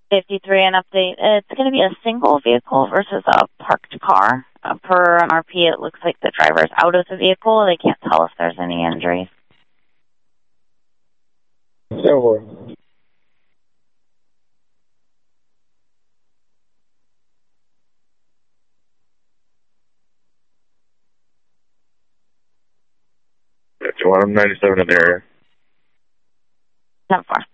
53, an update. It's going to be a single vehicle versus a parked car. Per an RP, it looks like the driver's out of the vehicle. They can't tell if there's any injuries. So, it's 197 in the area. 10-4.